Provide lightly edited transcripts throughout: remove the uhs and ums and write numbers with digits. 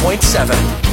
100.7.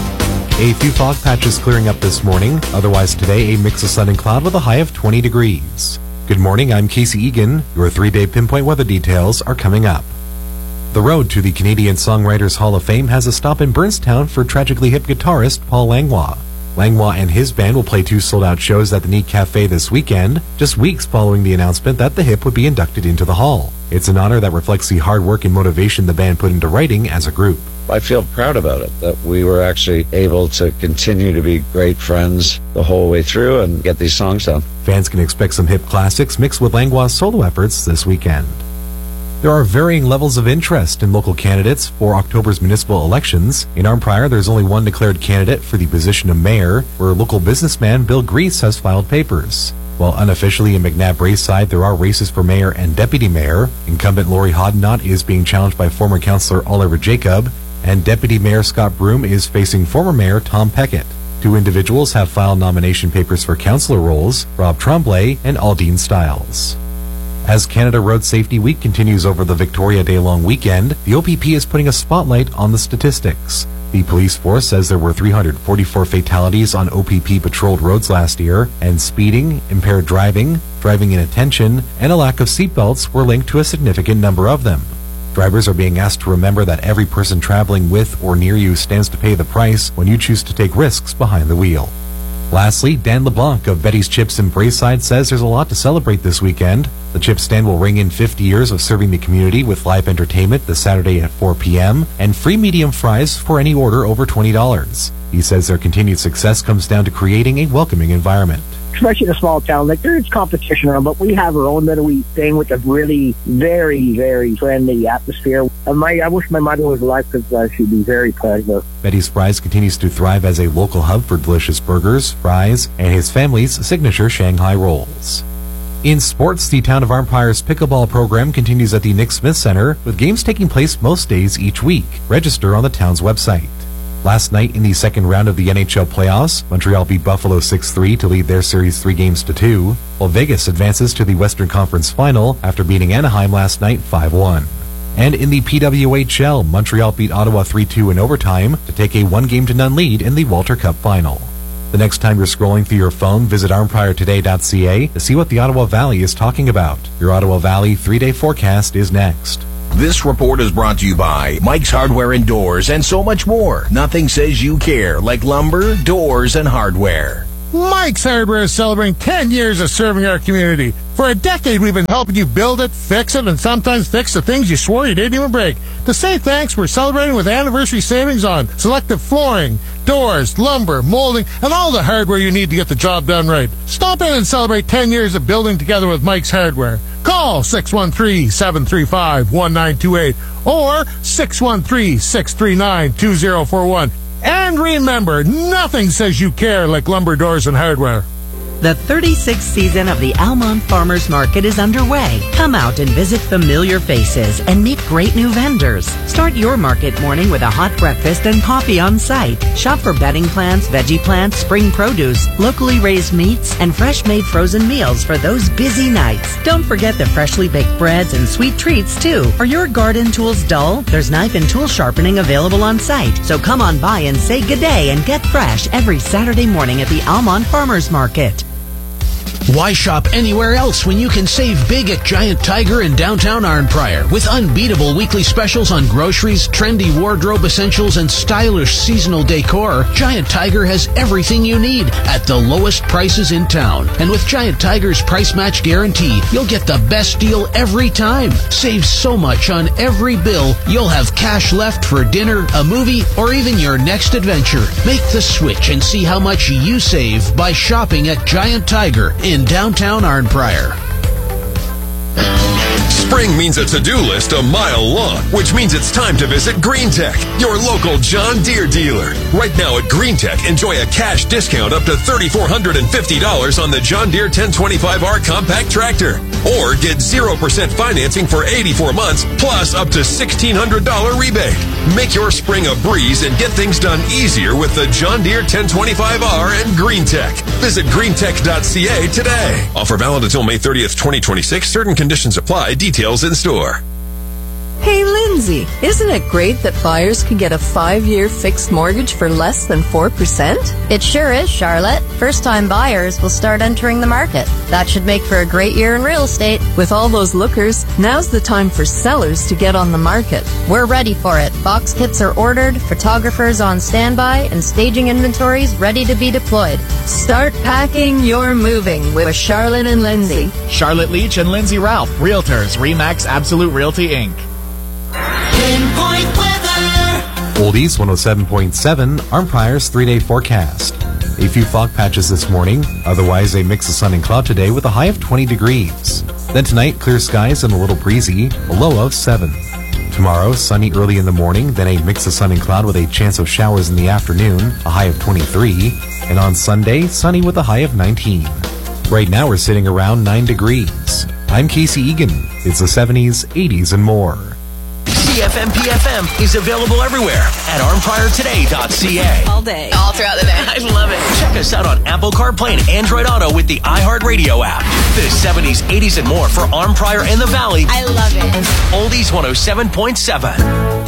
A few fog patches clearing up this morning. Otherwise today, a mix of sun and cloud with a high of 20 degrees. Good morning, I'm Casey Egan. Your 3-day pinpoint weather details are coming up. The road to the Canadian Songwriters Hall of Fame has a stop in Burnstown for tragically hip guitarist Paul Langlois. Langlois and his band will play 2 sold-out shows at the Neat Cafe this weekend, just weeks following the announcement that the hip would be inducted into the hall. It's an honor that reflects the hard work and motivation the band put into writing as a group. I feel proud about it, that we were actually able to continue to be great friends the whole way through and get these songs done. Fans can expect some hip classics mixed with Langlois' solo efforts this weekend. There are varying levels of interest in local candidates for October's municipal elections. In Arnprior, there's only one declared candidate for the position of mayor, where local businessman Bill Grease has filed papers. While unofficially in McNabb-Braeside, there are races for mayor and deputy mayor. Incumbent Lori Hodnott is being challenged by former councillor Oliver Jacob, and Deputy Mayor Scott Broom is facing former Mayor Tom Peckett. 2 individuals have filed nomination papers for councillor roles, Rob Tremblay and Aldine Stiles. As Canada Road Safety Week continues over the Victoria Day long weekend, the OPP is putting a spotlight on the statistics. The police force says there were 344 fatalities on OPP patrolled roads last year, and speeding, impaired driving, driving inattention, and a lack of seatbelts were linked to a significant number of them. Drivers are being asked to remember that every person traveling with or near you stands to pay the price when you choose to take risks behind the wheel. Lastly, Dan LeBlanc of Betty's Chips in Braeside says there's a lot to celebrate this weekend. The chip stand will ring in 50 years of serving the community with live entertainment this Saturday at 4 p.m. and free medium fries for any order over $20. He says their continued success comes down to creating a welcoming environment. Especially in a small town, like there's competition around, but we have our own little wee thing with a really very, very friendly atmosphere. I wish my mother was alive because she'd be very proud of her. Betty's Fries continues to thrive as a local hub for delicious burgers, fries, and his family's signature Shanghai rolls. In sports, the Town of Arnprior's pickleball program continues at the Nick Smith Center, with games taking place most days each week. Register on the town's website. Last night in the second round of the NHL playoffs, Montreal beat Buffalo 6-3 to lead their series 3-2, while Vegas advances to the Western Conference Final after beating Anaheim last night 5-1. And in the PWHL, Montreal beat Ottawa 3-2 in overtime to take a 1-0 lead in the Walter Cup Final. The next time you're scrolling through your phone, visit arnpriortoday.ca to see what the Ottawa Valley is talking about. Your Ottawa Valley 3-day forecast is next. This report is brought to you by Mike's Hardware and Doors and so much more. Nothing says you care like lumber, doors, and hardware. Mike's Hardware is celebrating 10 years of serving our community. For a decade, we've been helping you build it, fix it, and sometimes fix the things you swore you didn't even break. To say thanks, we're celebrating with anniversary savings on selective flooring, doors, lumber, molding, and all the hardware you need to get the job done right. Stop in and celebrate 10 years of building together with Mike's Hardware. Call 613-735-1928 or 613-639-2041. And remember, nothing says you care like lumber, doors, and hardware. The 36th season of the Almont Farmers Market is underway. Come out and visit familiar faces and meet great new vendors. Start your market morning with a hot breakfast and coffee on site. Shop for bedding plants, veggie plants, spring produce, locally raised meats, and fresh-made frozen meals for those busy nights. Don't forget the freshly baked breads and sweet treats, too. Are your garden tools dull? There's knife and tool sharpening available on site. So come on by and say good day and get fresh every Saturday morning at the Almont Farmers Market. Why shop anywhere else when you can save big at Giant Tiger in downtown Arnprior with unbeatable weekly specials on groceries, trendy wardrobe essentials, and stylish seasonal decor? Giant Tiger has everything you need at the lowest prices in town. And with Giant Tiger's price match guarantee, you'll get the best deal every time. Save so much on every bill, you'll have cash left for dinner, a movie, or even your next adventure. Make the switch and see how much you save by shopping at Giant Tiger in downtown Arnprior. Spring means a to-do list a mile long, which means it's time to visit Green Tech, your local John Deere dealer. Right now at Green Tech, enjoy a cash discount up to $3,450 on the John Deere 1025R compact tractor. Or get 0% financing for 84 months, plus up to $1,600 rebate. Make your spring a breeze and get things done easier with the John Deere 1025R and Green Tech. Visit greentech.ca today. Offer valid until May 30th, 2026. Certain conditions apply. Details in store. Hey, Lindsay, isn't it great that buyers can get a 5-year fixed mortgage for less than 4%? It sure is, Charlotte. First-time buyers will start entering the market. That should make for a great year in real estate. With all those lookers, now's the time for sellers to get on the market. We're ready for it. Box kits are ordered, photographers on standby, and staging inventories ready to be deployed. Start packing your moving with Charlotte and Lindsay. Charlotte Leach and Lindsay Ralph, Realtors, RE/MAX Absolute Realty, Inc. Pinpoint weather. Oldies 107.7, Arm Prior's 3-day forecast. A few fog patches this morning, otherwise a mix of sun and cloud today with a high of 20 degrees. Then tonight, clear skies and a little breezy, a low of 7. Tomorrow, sunny early in the morning, then a mix of sun and cloud with a chance of showers in the afternoon, a high of 23. And on Sunday, sunny with a high of 19. Right now, we're sitting around 9 degrees. I'm Casey Egan. It's the 70s, 80s, and more. CFM-PFM is available everywhere at armpriortoday.ca. All day. All throughout the day. I love it. Check us out on Apple CarPlay and Android Auto with the iHeartRadio app. The 70s, 80s, and more for Arm Prior and the Valley. I love it. Oldies 107.7.